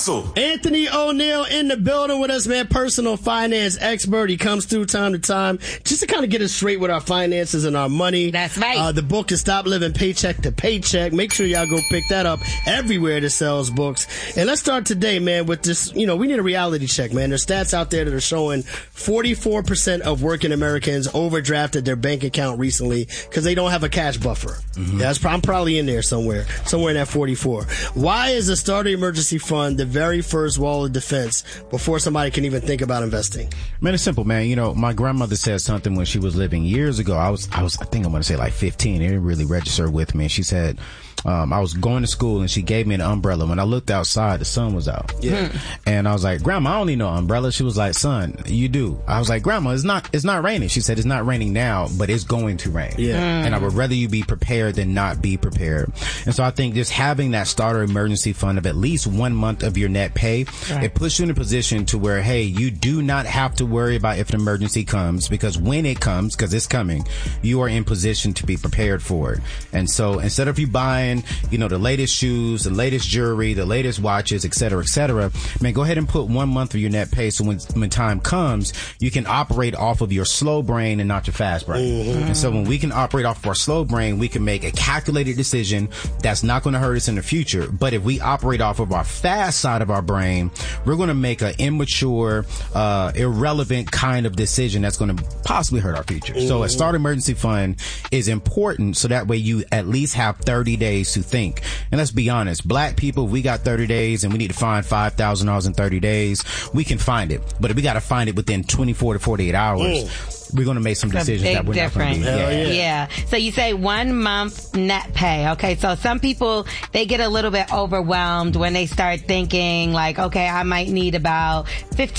hustle. Anthony O'Neill in the building with us, man. Personal finance expert. He comes through time to time just to kind of get us straight with our finances and our money. That's right. The book is Stop Living Paycheck to Paycheck. Make sure y'all go pick that up everywhere that sells books. And let's start today, man, with this. We need a reality check, man. There's stats out there that are showing 44% of working Americans overdrafted their bank account recently because they don't have a cash buffer. Mm-hmm. Yeah, I'm probably in there somewhere in that 44. Why is a starter emergency fund the very first wall of defense before somebody can even think about investing? Man, it's simple, man. My grandmother said something when she was living years ago. I think I'm going to say like 15. It didn't really register with me. She said, I was going to school and she gave me an umbrella. When I looked outside, the sun was out. Yeah. And I was like, Grandma, I don't need no umbrella. She was like, son, you do. I was like, Grandma, it's not raining. She said, it's not raining now, but it's going to rain. Yeah. And I would rather you be prepared than not be prepared. And so I think just having that starter emergency fund of at least 1 month of your net pay, it puts you in a position to where, hey, you do not have to worry about if an emergency comes, because when it comes, because it's coming, you are in position to be prepared for it. And so instead of you buying, the latest shoes, the latest jewelry, the latest watches, et cetera, man, go ahead and put 1 month of your net pay. So when time comes, you can operate off of your slow brain and not your fast brain. Mm-hmm. And so when we can operate off of our slow brain, we can make a calculated decision that's not going to hurt us in the future. But if we operate off of our fast side of our brain, we're going to make an immature, irrelevant kind of decision that's going to possibly hurt our future. Mm-hmm. So a starter emergency fund is important so that way you at least have 30 days to think. And let's be honest, black people, we got 30 days and we need to find $5,000 in 30 days. We can find it. But if we got to find it within 24 to 48 hours, we're going to make some decisions that we're not going to do. Yeah. So you say 1 month net pay. Okay. So some people, they get a little bit overwhelmed when they start thinking like, okay, I might need about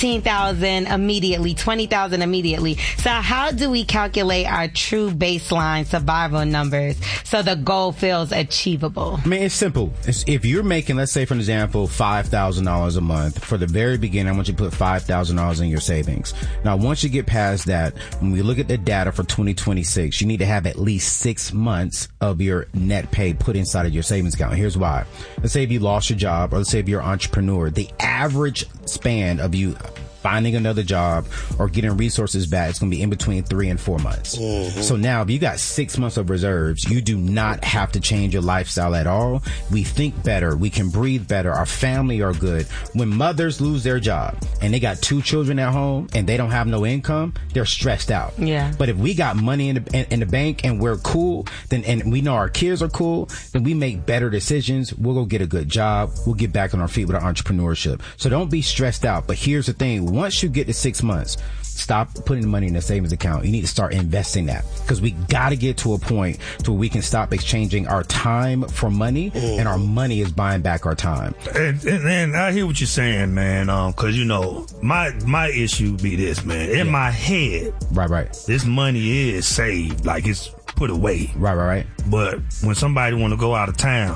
15,000 immediately, 20,000 immediately. So how do we calculate our true baseline survival numbers so the goal feels achievable? I mean, it's simple. If you're making, let's say for an example, $5,000 a month, for the very beginning, I want you to put $5,000 in your savings. Now, once you get past that, when we look at the data for 2026, you need to have at least 6 months of your net pay put inside of your savings account. Here's why. Let's say if you lost your job, or let's say if you're an entrepreneur, the average span of you finding another job or getting resources back, it's going to be in between 3 and 4 months. Mm-hmm. So now if you got 6 months of reserves, you do not have to change your lifestyle at all. We think better. We can breathe better. Our family are good. When mothers lose their job and they got 2 children at home and they don't have no income, they're stressed out. Yeah. But if we got money in the bank and we're cool, then, and we know our kids are cool, then we make better decisions. We'll go get a good job. We'll get back on our feet with our entrepreneurship. So don't be stressed out. But here's the thing. Once you get to 6 months, stop putting the money in the savings account. You need to start investing that, because we got to get to a point to where we can stop exchanging our time for money, and our money is buying back our time. And I hear what you're saying, man. Because my issue be this, man. In my head, right, this money is saved, like it's put away. Right. But when somebody want to go out of town,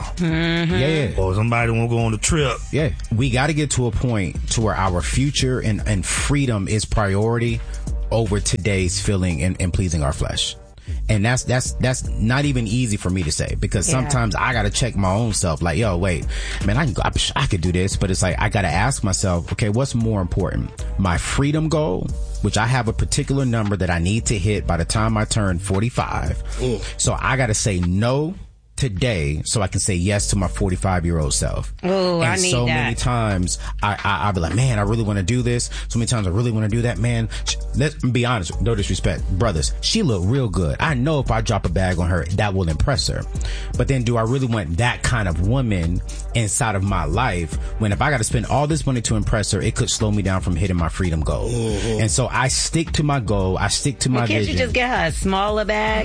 or somebody want to go on a trip, we got to get to a point to where our future and freedom is priority over today's feeling and pleasing our flesh. And that's not even easy for me to say, because sometimes I got to check my own self. Like, yo, wait, man, I could do this, but it's like, I got to ask myself, okay, what's more important? My freedom goal, which I have a particular number that I need to hit by the time I turn 45. So I got to say no today so I can say yes to my 45-year-old self. Oh, I need so that. many times I'll be like, man, I really want to do this. So many times I really want to do that, man. Let's be honest, no disrespect, brothers, she look real good. I know if I drop a bag on her, that will impress her. But then do I really want that kind of woman inside of my life, when if I got to spend all this money to impress her, it could slow me down from hitting my freedom goal. And so I stick to my goal. I stick to my vision. Can't you just get her a smaller bag?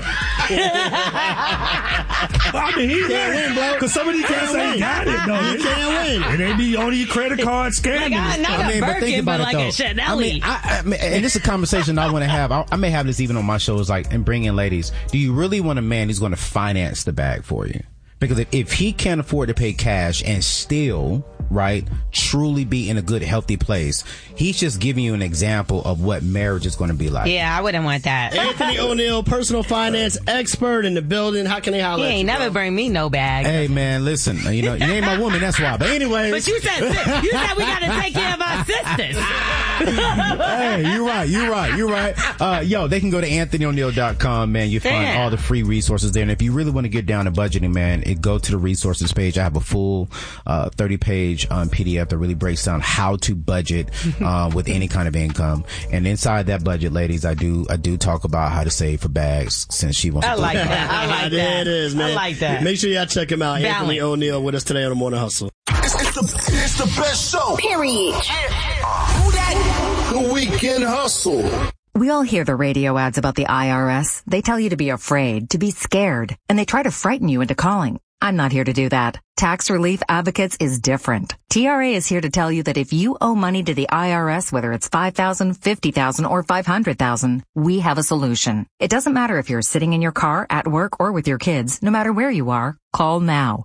I mean, he can't win, bro. Because some of these cats ain't got it, though. He can't win. And they be on your credit card scamming. But think about it, though. Chanel. And this is a conversation I want to have. I may have this even on my shows, like, and bring in ladies. Do you really want a man who's going to finance the bag for you? Because if he can't afford to pay cash and still right, truly be in a good, healthy place. He's just giving you an example of what marriage is going to be like. Yeah, I wouldn't want that. Anthony O'Neill, personal finance expert in the building. How can they holler at you? He ain't never bring me no bag. Hey, man, listen, you ain't my woman, that's why. But anyways. But you said we got to take care of our sisters. Hey, you're right. Yo, they can go to AnthonyO'Neill.com, man. You find all the free resources there. And if you really want to get down to budgeting, man, go to the resources page. I have a full 30-page PDF that really breaks down how to budget with any kind of income. And inside that budget, ladies, I do talk about how to save for bags, since she wants to. I like that. There it is, man. I like that. Make sure y'all check him out. Anthony O'Neill with us today on the Morning Hustle. It's the best show. Period. Who that? The Weekend Hustle. We all hear the radio ads about the IRS. They tell you to be afraid, to be scared, and they try to frighten you into calling. I'm not here to do that. Tax Relief Advocates is different. TRA is here to tell you that if you owe money to the IRS, whether it's $5,000, $50,000, or $500,000, we have a solution. It doesn't matter if you're sitting in your car, at work, or with your kids. No matter where you are, call now.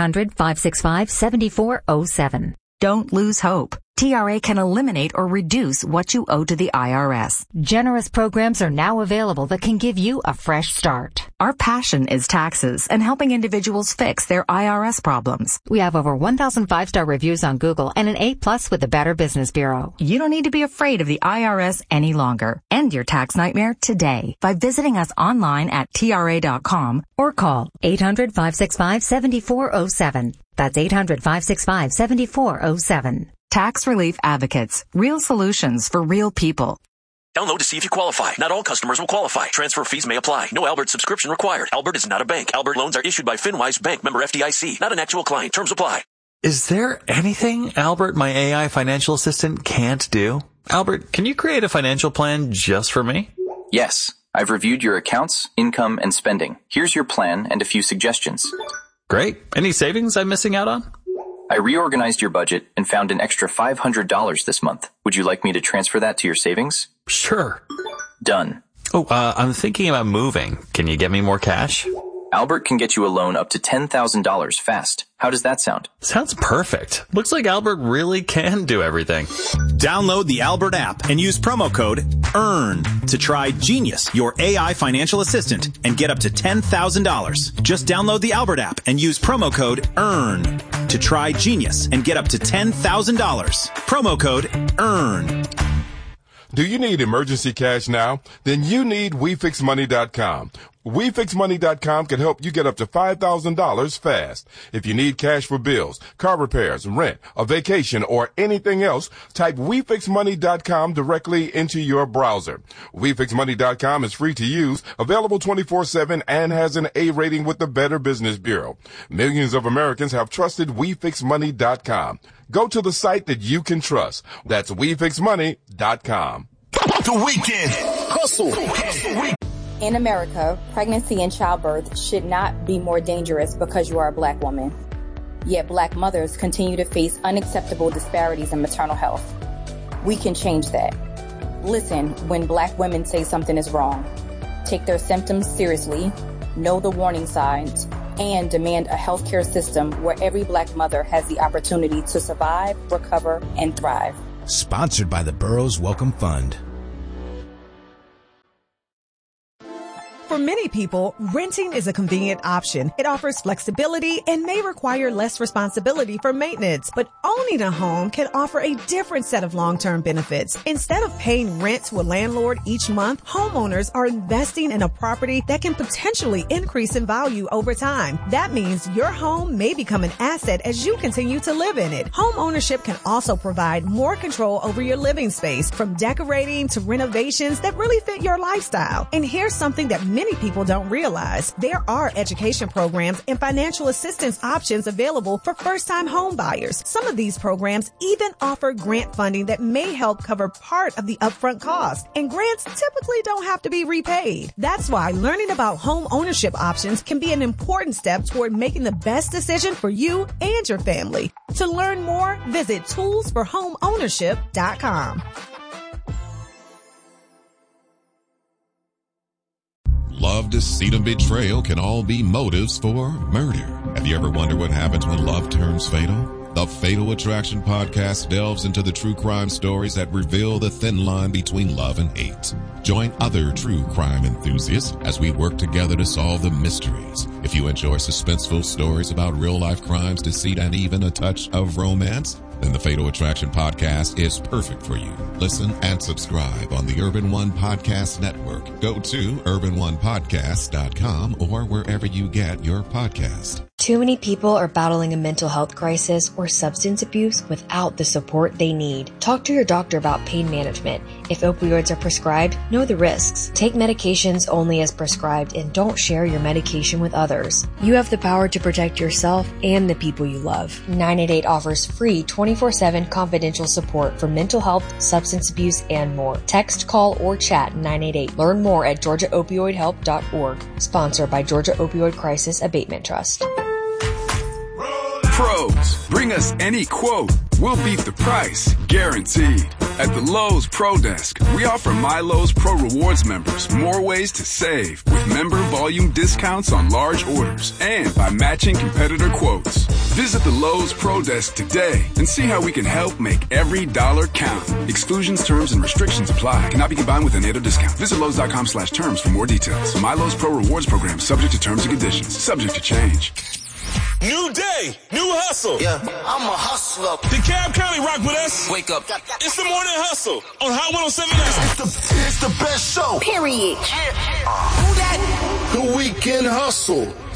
800-565-7407. Don't lose hope. TRA can eliminate or reduce what you owe to the IRS. Generous programs are now available that can give you a fresh start. Our passion is taxes and helping individuals fix their IRS problems. We have over 1,000 5-star reviews on Google and an A+ with the Better Business Bureau. You don't need to be afraid of the IRS any longer. End your tax nightmare today by visiting us online at TRA.com or call 800-565-7407. That's 800-565-7407. Tax Relief Advocates. Real solutions for real people. Download to see if you qualify. Not all customers will qualify. Transfer fees may apply. No Albert subscription required. Albert is not a bank. Albert loans are issued by FinWise Bank, member FDIC. Not an actual client. Terms apply. Is there anything Albert, my AI financial assistant, can't do? Albert, can you create a financial plan just for me? Yes. I've reviewed your accounts, income, and spending. Here's your plan and a few suggestions. Great. Any savings I'm missing out on? I reorganized your budget and found an extra $500 this month. Would you like me to transfer that to your savings? Sure. Done. Oh, I'm thinking about moving. Can you get me more cash? Albert can get you a loan up to $10,000 fast. How does that sound? Sounds perfect. Looks like Albert really can do everything. Download the Albert app and use promo code EARN to try Genius, your AI financial assistant, and get up to $10,000. Just download the Albert app and use promo code EARN to try Genius and get up to $10,000. Promo code EARN. Do you need emergency cash now? Then you need WeFixMoney.com. WeFixMoney.com can help you get up to $5,000 fast. If you need cash for bills, car repairs, rent, a vacation, or anything else, type WeFixMoney.com directly into your browser. WeFixMoney.com is free to use, available 24/7, and has an A rating with the Better Business Bureau. Millions of Americans have trusted WeFixMoney.com. Go to the site that you can trust. That's WeFixMoney.com. The Weekend Hustle. In America, pregnancy and childbirth should not be more dangerous because you are a black woman. Yet black mothers continue to face unacceptable disparities in maternal health. We can change that. Listen when black women say something is wrong. Take their symptoms seriously, know the warning signs, and demand a healthcare system where every black mother has the opportunity to survive, recover, and thrive. Sponsored by the Burroughs Welcome Fund. For many people, renting is a convenient option. It offers flexibility and may require less responsibility for maintenance. But owning a home can offer a different set of long-term benefits. Instead of paying rent to a landlord each month, homeowners are investing in a property that can potentially increase in value over time. That means your home may become an asset as you continue to live in it. Home ownership can also provide more control over your living space, from decorating to renovations that really fit your lifestyle. And here's something that many people don't realize. There are education programs and financial assistance options available for first-time home buyers. Some of these programs even offer grant funding that may help cover part of the upfront cost. And grants typically don't have to be repaid. That's why learning about home ownership options can be an important step toward making the best decision for you and your family. To learn more, visit toolsforhomeownership.com. Love, deceit, and betrayal can all be motives for murder. Have you ever wondered what happens when love turns fatal? The Fatal Attraction podcast delves into the true crime stories that reveal the thin line between love and hate. Join other true crime enthusiasts as we work together to solve the mysteries. If you enjoy suspenseful stories about real-life crimes, deceit, and even a touch of romance, then the Fatal Attraction podcast is perfect for you. Listen and subscribe on the Urban One Podcast Network. Go to urbanonepodcast.com or wherever you get your podcast. Too many people are battling a mental health crisis or substance abuse without the support they need. Talk to your doctor about pain management. If opioids are prescribed, know the risks. Take medications only as prescribed and don't share your medication with others. You have the power to protect yourself and the people you love. 988 offers free 24/7 confidential support for mental health, substance abuse, and more. Text, call, or chat 988. Learn more at GeorgiaOpioidHelp.org. Sponsored by Georgia Opioid Crisis Abatement Trust. Pros, bring us any quote. We'll beat the price, guaranteed. At the Lowe's Pro Desk, we offer My Lowe's Pro Rewards members more ways to save with member volume discounts on large orders and by matching competitor quotes. Visit the Lowe's Pro Desk today and see how we can help make every dollar count. Exclusions, terms, and restrictions apply. Cannot be combined with any other discount. Visit Lowe's.com/terms for more details. My Lowe's Pro Rewards program subject to terms and conditions. Subject to change. New day, new hustle. Yeah, I'm a hustler. DeKalb County rock with us. Wake up. It's the morning hustle on Hot 107.9. It's the best show. Period. Who that? The Weekend Hustle.